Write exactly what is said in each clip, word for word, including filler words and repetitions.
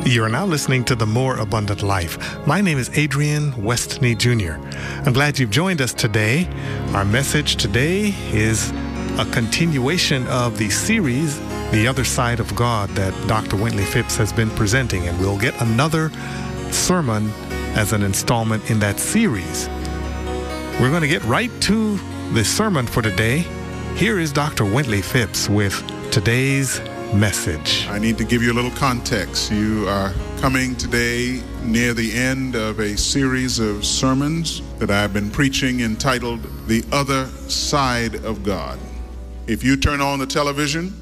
You are now listening to The More Abundant Life. My name is Adrian Westney Junior I'm glad you've joined us today. Our message today is a continuation of the series, The Other Side of God, that Doctor Wintley Phipps has been presenting, and we'll get another sermon as an installment in that series. We're going to get right to the sermon for today. Here is Doctor Wintley Phipps with today's message. I need to give you a little context. You are coming today near the end of a series of sermons that I've been preaching entitled The Other Side of God. If you turn on the television,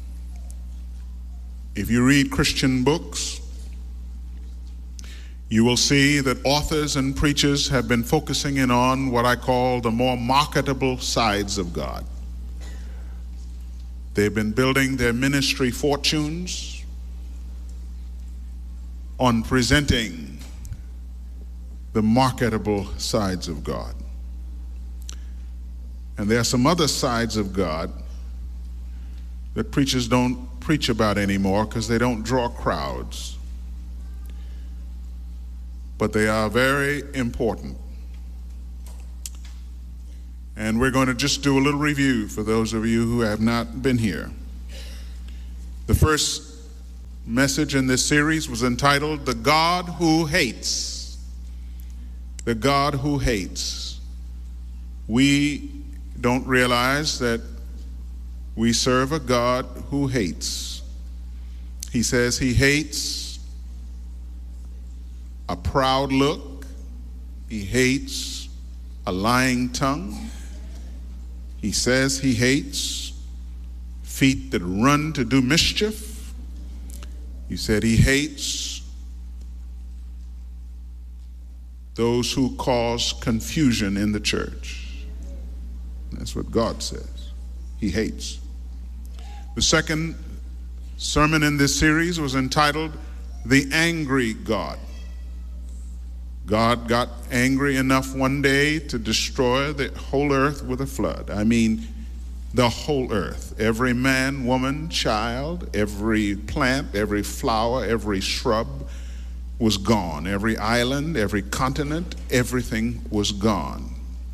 if you read Christian books, you will see that authors and preachers have been focusing in on what I call the more marketable sides of God. They've been building their ministry fortunes on presenting the marketable sides of God. And there are some other sides of God that preachers don't preach about anymore because they don't draw crowds. But they are very important. And we're going to just do a little review for those of you who have not been here. The first message in this series was entitled, The God Who Hates. The God Who Hates. We don't realize that we serve a God who hates. He says he hates a proud look. He hates a lying tongue. He says he hates feet that run to do mischief. He said he hates those who cause confusion in the church. That's what God says. He hates. The second sermon in this series was entitled, The Angry God. God got angry enough one day to destroy the whole earth with a flood. I mean, the whole earth. Every man, woman, child, every plant, every flower, every shrub was gone. Every island, every continent, everything was gone.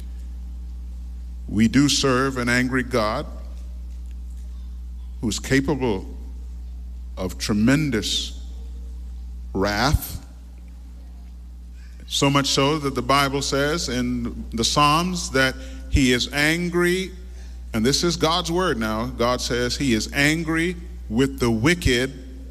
We do serve an angry God who's capable of tremendous wrath. So much so that the Bible says in the Psalms that he is angry, and this is God's word now. God says he is angry with the wicked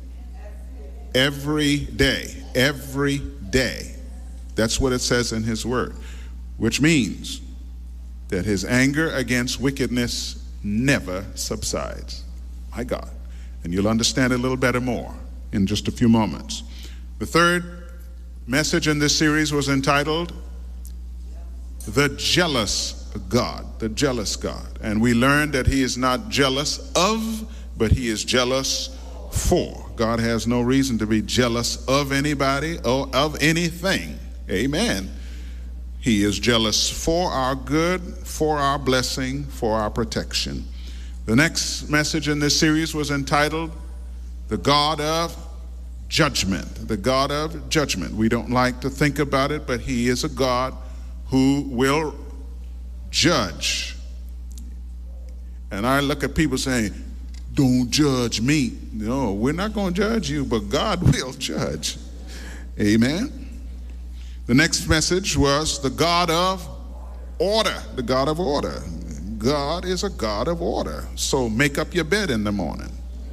every day. Every day. That's what it says in his word, which means that his anger against wickedness never subsides. My God. And you'll understand it a little better more in just a few moments. The third message in this series was entitled, The Jealous God, the jealous God. And we learned that he is not jealous of, but he is jealous for. God has no reason to be jealous of anybody or of anything. Amen. He is jealous for our good, for our blessing, for our protection. The next message in this series was entitled, The God of Judgment, the God of judgment. We don't like to think about it, but he is a God who will judge. And I look at people saying, don't judge me. No, we're not going to judge you, but God will judge. Amen. The next message was the God of order, the God of order. God is a God of order. So make up your bed in the morning.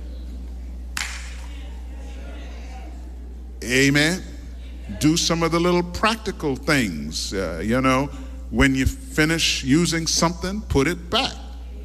Amen. Do some of the little practical things. Uh, you know, when you finish using something, put it back.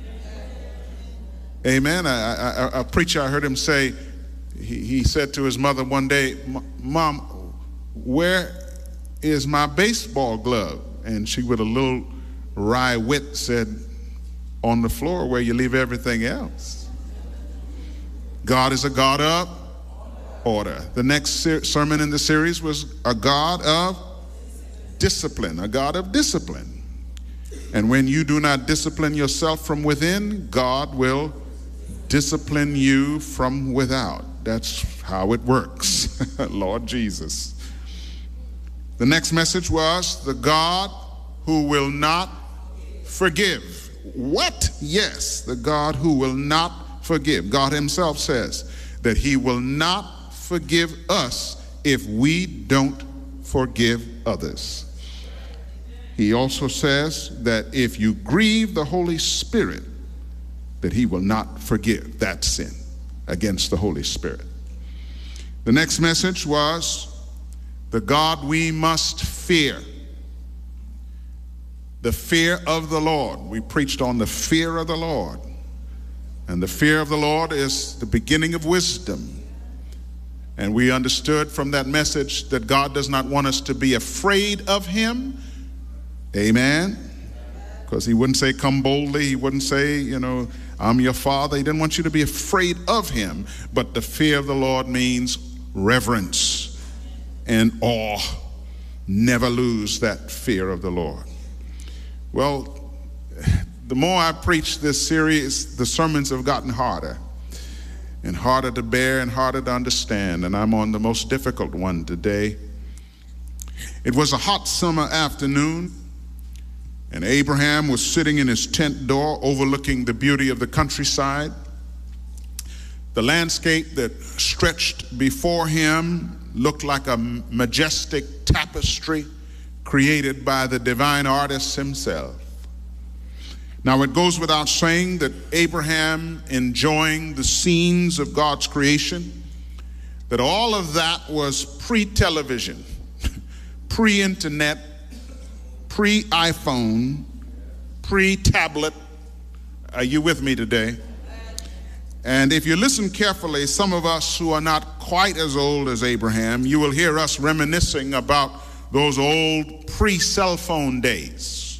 Amen. I, I, a preacher, I heard him say, he, he said to his mother one day, Mom, where is my baseball glove? And she, with a little wry wit, said, on the floor where you leave everything else. God is a God of order. The next ser- sermon in the series was a God of discipline, a God of discipline. And when you do not discipline yourself from within, God will discipline you from without. That's how it works. us, Lord Jesus. The next message was the God who will not forgive. What? Yes, the God who will not forgive. God himself says that he will not forgive us if we don't forgive others. He also says that if you grieve the Holy Spirit, that he will not forgive that sin against the Holy Spirit. The next message was the God we must fear. The fear of the Lord. We preached on the fear of the Lord. And the fear of the Lord is the beginning of wisdom. And we understood from that message that God does not want us to be afraid of him. Amen. Because he wouldn't say, come boldly. He wouldn't say, you know, I'm your father. He didn't want you to be afraid of him. But the fear of the Lord means reverence and awe. Never lose that fear of the Lord. Well, the more I preach this series, the sermons have gotten harder and harder to bear and harder to understand. And I'm on the most difficult one today. It was a hot summer afternoon, and Abraham was sitting in his tent door overlooking the beauty of the countryside. The landscape that stretched before him looked like a majestic tapestry created by the divine artist himself. Now, it goes without saying that Abraham, enjoying the scenes of God's creation, that all of that was pre-television, pre-internet, pre-iPhone, pre-tablet. Are you with me today? And if you listen carefully, some of us who are not quite as old as Abraham, you will hear us reminiscing about those old pre-cell phone days.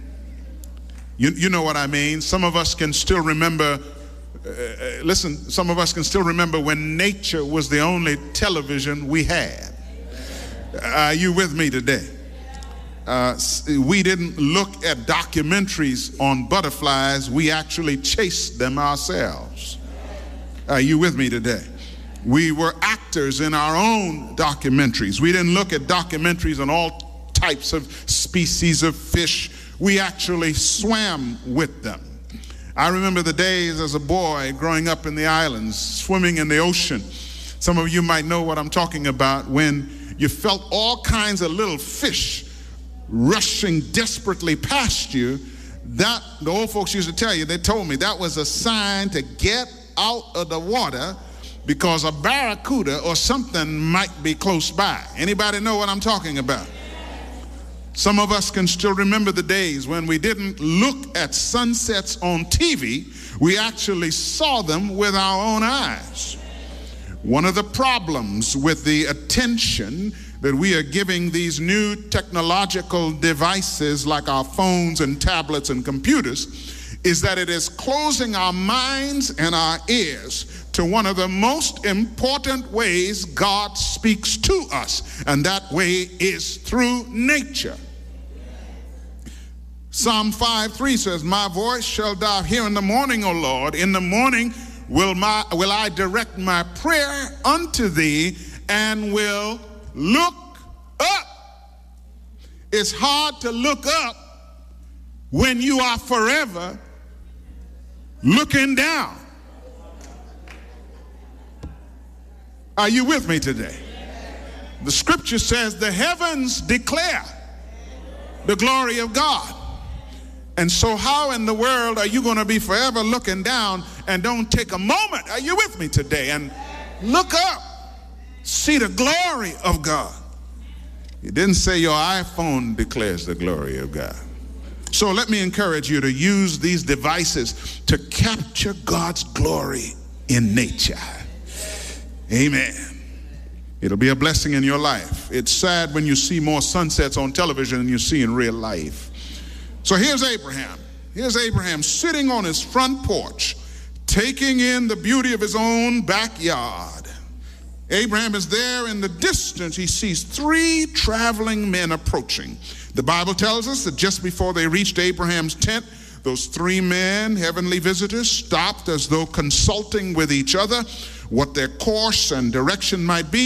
You, you know what I mean? Some of us can still remember, uh, listen, some of us can still remember when nature was the only television we had. Are you with me today? Uh, we didn't look at documentaries on butterflies. We actually chased them ourselves. Are you with me today? We were actors in our own documentaries. We didn't look at documentaries on all types of species of fish. We actually swam with them. I remember the days as a boy growing up in the islands, swimming in the ocean. Some of you might know what I'm talking about, when you felt all kinds of little fish rushing desperately past you. That, the old folks used to tell you, they told me that was a sign to get out of the water because a barracuda or something might be close by. Anybody know what I'm talking about? Some of us can still remember the days when we didn't look at sunsets on T V. We actually saw them with our own eyes. One of the problems with the attention that we are giving these new technological devices like our phones and tablets and computers is that it is closing our minds and our ears to one of the most important ways God speaks to us, and that way is through nature. Psalm five three says, my voice shall thou hear in the morning, O Lord. In the morning will, my, will I direct my prayer unto thee and will look up. It's hard to look up when you are forever looking down. Are you with me today? The scripture says the heavens declare the glory of God. And so how in the world are you going to be forever looking down and don't take a moment? Are you with me today? And look up, see the glory of God. It didn't say your iPhone declares the glory of God. So let me encourage you to use these devices to capture God's glory in nature. Amen. It'll be a blessing in your life. It's sad when you see more sunsets on television than you see in real life. So here's Abraham. Here's Abraham sitting on his front porch, taking in the beauty of his own backyard. Abraham is there. In the distance, he sees three traveling men approaching. The Bible tells us that just before they reached Abraham's tent, those three men, heavenly visitors, stopped as though consulting with each other what their course and direction might be.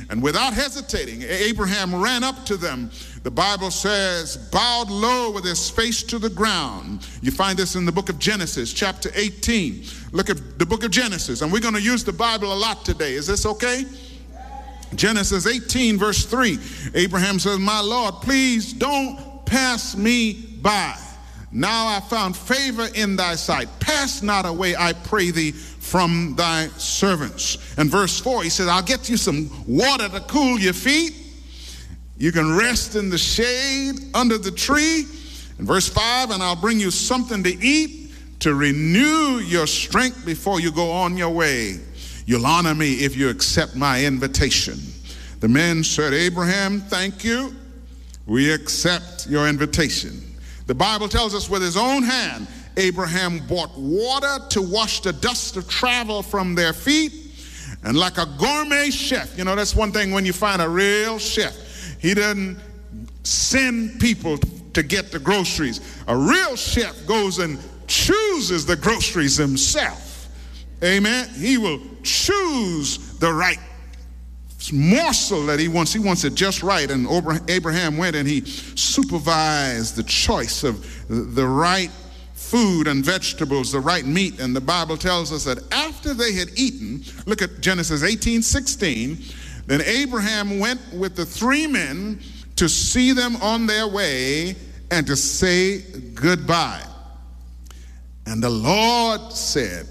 And without hesitating, Abraham ran up to them. The Bible says, bowed low with his face to the ground. You find this in the book of Genesis, chapter eighteen. Look at the book of Genesis, and we're going to use the Bible a lot today. Is this okay? Genesis eighteen, verse three. Abraham says, my Lord, please don't pass me by. Now I found favor in thy sight. Pass not away, I pray thee, from thy servants. And verse four, he says, I'll get you some water to cool your feet. You can rest in the shade under the tree. And verse five, and I'll bring you something to eat to renew your strength before you go on your way. You'll honor me if you accept my invitation. The men said, Abraham, thank you. We accept your invitation. The Bible tells us with his own hand, Abraham bought water to wash the dust of travel from their feet. And like a gourmet chef, you know, that's one thing when you find a real chef. He doesn't send people to get the groceries. A real chef goes and chooses the groceries himself. Amen. He will choose the right morsel that he wants. He wants it just right. And Abraham went and he supervised the choice of the right food and vegetables, the right meat. And the Bible tells us that after they had eaten, look at Genesis eighteen sixteen, then Abraham went with the three men to see them on their way and to say goodbye. And the Lord said,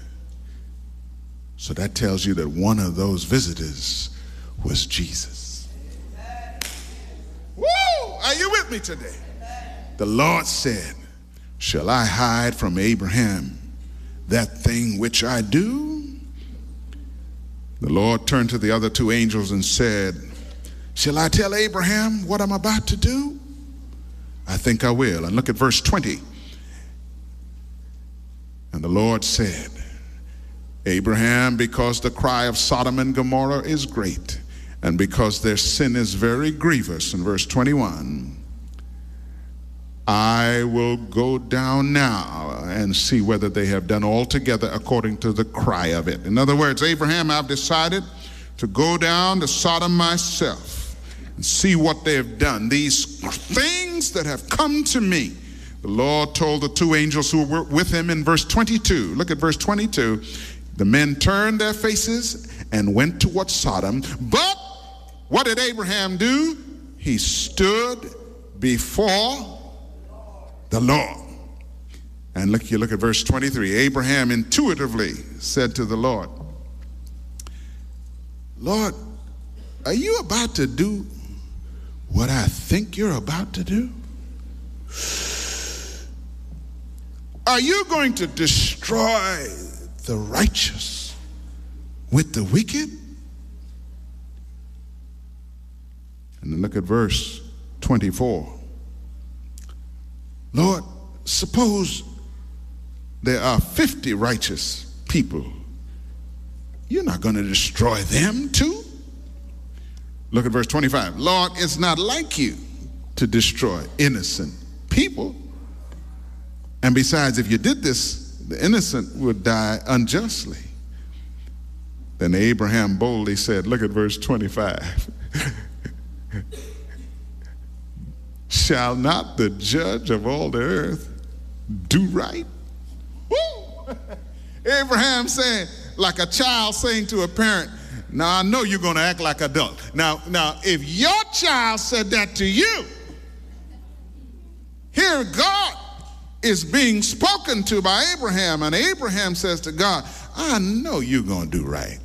so that tells you that one of those visitors was Jesus. Woo! Are you with me today? The Lord said, shall I hide from Abraham that thing which I do? The Lord turned to the other two angels and said, shall I tell Abraham what I'm about to do? I think I will. And look at verse twenty. And the Lord said, Abraham, because the cry of Sodom and Gomorrah is great, and because their sin is very grievous, in verse twenty-one, I will go down now and see whether they have done altogether according to the cry of it. In other words, Abraham, I've decided to go down to Sodom myself and see what they have done. These things that have come to me. The Lord told the two angels who were with him in verse twenty-two. Look at verse twenty-two. The men turned their faces and went toward Sodom. But what did Abraham do? He stood before the Lord. And look, you look at verse twenty-three. Abraham intuitively said to the Lord, Lord, are you about to do what I think you're about to do? Are you going to destroy the righteous with the wicked? And then look at verse twenty-four. Lord, suppose there are fifty righteous people. You're not going to destroy them too? Look at verse twenty-five. Lord, it's not like you to destroy innocent people. And besides, if you did this, the innocent would die unjustly. Then Abraham boldly said, look at verse twenty-five. Shall not the judge of all the earth do right? Woo! Abraham saying, like a child saying to a parent, now I know you're going to act like an adult. Now, now, if your child said that to you, here God is being spoken to by Abraham, and Abraham says to God, I know you're going to do right.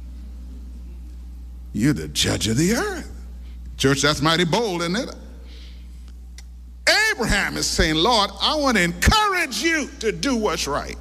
You're the judge of the earth. Church, that's mighty bold, isn't it? Abraham is saying, Lord, I want to encourage you to do what's right.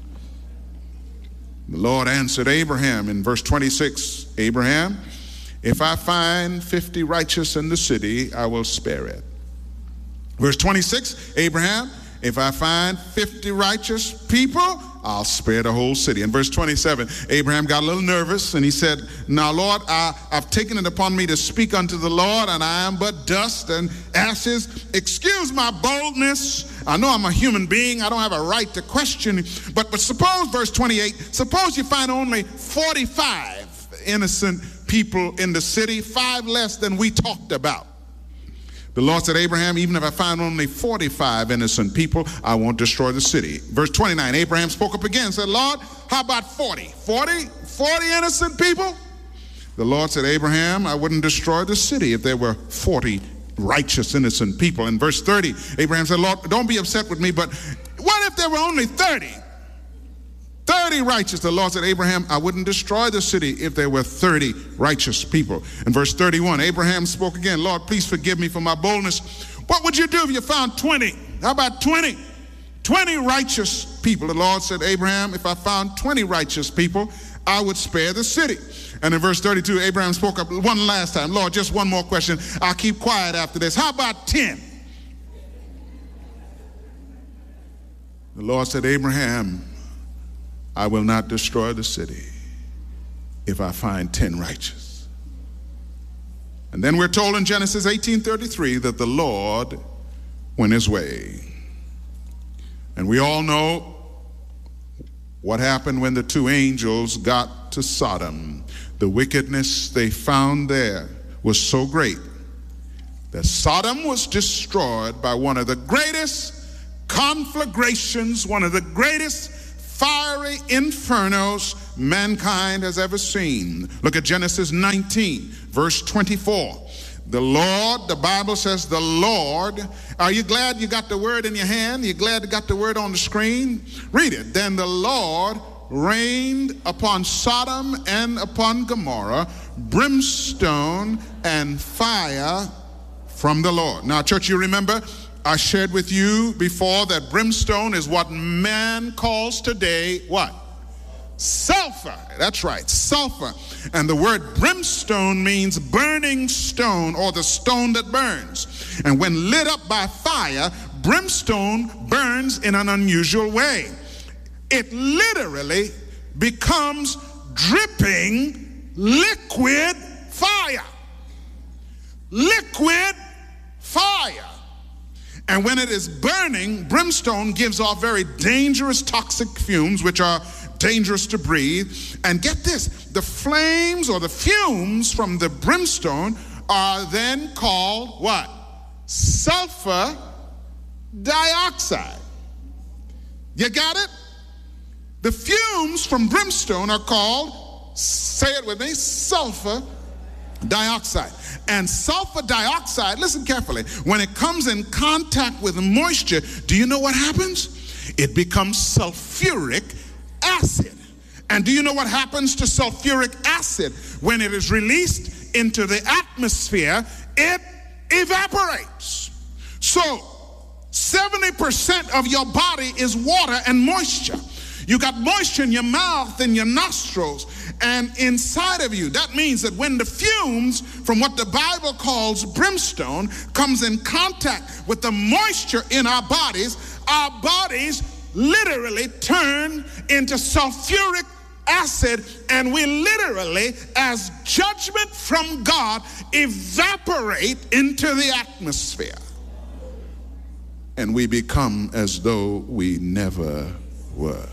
The Lord answered Abraham in verse twenty-six, Abraham, if I find fifty righteous in the city, I will spare it. Verse twenty-six, Abraham, if I find fifty righteous people, I'll spare the whole city. In verse twenty-seven, Abraham got a little nervous and he said, now Lord, I, I've taken it upon me to speak unto the Lord, and I am but dust and ashes. Excuse my boldness. I know I'm a human being. I don't have a right to question. But, but suppose, verse twenty-eight, suppose you find only forty-five innocent people in the city, five less than we talked about. The Lord said, Abraham, even if I find only forty-five innocent people, I won't destroy the city. Verse twenty-nine, Abraham spoke up again and said, Lord, how about forty? forty? forty innocent people? The Lord said, Abraham, I wouldn't destroy the city if there were forty righteous, innocent people. In verse thirty, Abraham said, Lord, don't be upset with me, but what if there were only thirty? thirty righteous. The Lord said, Abraham, I wouldn't destroy the city if there were thirty righteous people. In verse thirty-one, Abraham spoke again, Lord, please forgive me for my boldness. What would you do if you found twenty? How about twenty? twenty righteous people. The Lord said, Abraham, if I found twenty righteous people, I would spare the city. And in verse thirty-two, Abraham spoke up one last time. Lord, just one more question. I'll keep quiet after this. How about ten? The Lord said, Abraham, I will not destroy the city if I find ten righteous. And then we're told in Genesis eighteen thirty-three that the Lord went his way. And we all know what happened when the two angels got to Sodom. The wickedness they found there was so great that Sodom was destroyed by one of the greatest conflagrations, one of the greatest fiery infernos mankind has ever seen. Look at Genesis nineteen, verse twenty-four. The Lord, the Bible says the Lord, are you glad you got the word in your hand? You glad you got the word on the screen? Read it. Then the Lord rained upon Sodom and upon Gomorrah brimstone and fire from the Lord. Now, church, you remember I shared with you before that brimstone is what man calls today what? Sulfur. That's right, sulfur. And the word brimstone means burning stone, or the stone that burns. And when lit up by fire, brimstone burns in an unusual way. It literally becomes dripping liquid fire. Liquid fire. And when it is burning, brimstone gives off very dangerous toxic fumes, which are dangerous to breathe. And get this, the flames or the fumes from the brimstone are then called what? Sulfur dioxide. You got it? The fumes from brimstone are called, say it with me, sulfur dioxide. And sulfur dioxide, listen carefully, when it comes in contact with moisture, do you know what happens? It becomes sulfuric acid. And do you know what happens to sulfuric acid? When it is released into the atmosphere, it evaporates. So seventy percent of your body is water and moisture. You got moisture in your mouth and your nostrils and inside of you. That means that when the fumes from what the Bible calls brimstone comes in contact with the moisture in our bodies, our bodies literally turn into sulfuric acid, and we literally, as judgment from God, evaporate into the atmosphere. And we become as though we never were.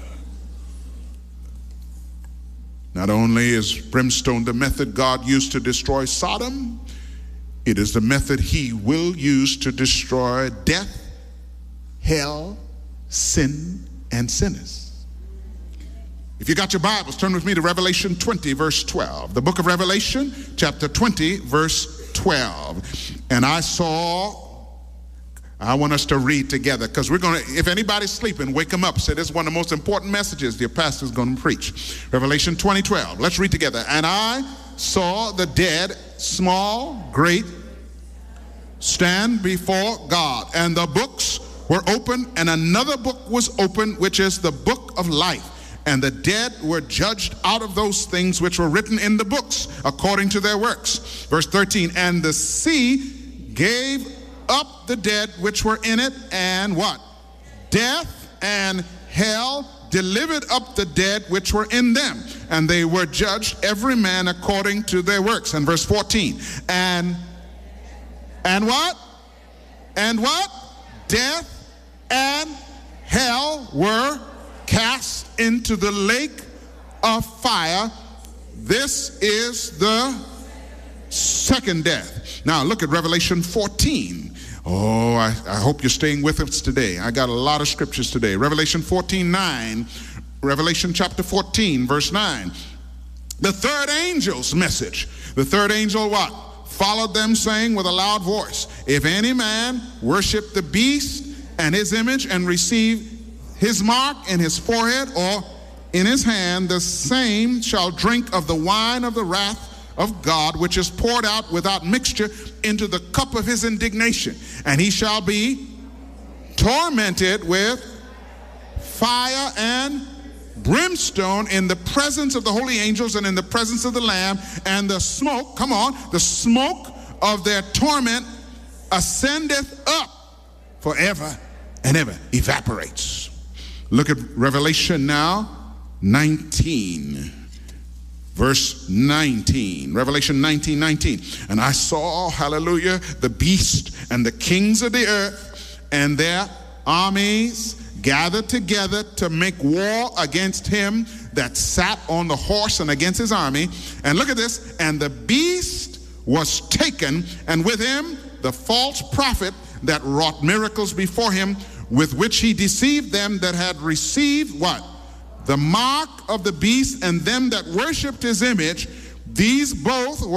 Not only is brimstone the method God used to destroy Sodom, it is the method he will use to destroy death, hell, sin, and sinners. If you got your Bibles, turn with me to Revelation twenty, verse twelve. The book of Revelation, chapter twenty, verse twelve. And I saw, I want us to read together, because we're going to, if anybody's sleeping, wake them up. Say, this is one of the most important messages your pastor's going to preach. Revelation twenty, twelve. Let's read together. And I saw the dead, small, great, stand before God. And the books were open, and another book was open, which is the book of life. And the dead were judged out of those things which were written in the books, according to their works. Verse thirteen, and the sea gave up the dead which were in it, and what? Death and hell delivered up the dead which were in them, and they were judged every man according to their works. And verse fourteen, and and what? And what? Death and hell were cast into the lake of fire. This is the second death. Now look at Revelation fourteen. Oh, I, I hope you're staying with us today. I got a lot of scriptures today. Revelation fourteen nine. Revelation chapter fourteen, verse nine. The third angel's message. The third angel what? Followed them, saying with a loud voice, if any man worship the beast and his image and receive his mark in his forehead or in his hand, the same shall drink of the wine of the wrath of God, which is poured out without mixture into the cup of his indignation. And he shall be tormented with fire and brimstone in the presence of the holy angels and in the presence of the Lamb. And the smoke, come on, the smoke of their torment ascendeth up forever and ever, evaporates. Look at Revelation now, nineteen, verse nineteen. Revelation nineteen, nineteen. And I saw, hallelujah, the beast and the kings of the earth and their armies gathered together to make war against him that sat on the horse and against his army. And look at this. And the beast was taken, and with him the false prophet that wrought miracles before him, with which he deceived them that had received what? The mark of the beast and them that worshipped his image. These both were